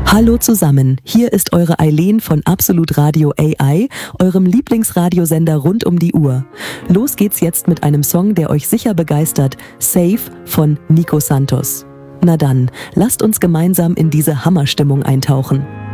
Hallo zusammen, hier ist eure Eileen von Absolut Radio AI, eurem Lieblingsradiosender rund um die Uhr. Los geht's jetzt mit einem Song, der euch sicher begeistert, Safe von Nico Santos. Na dann, lasst uns gemeinsam in diese Hammerstimmung eintauchen.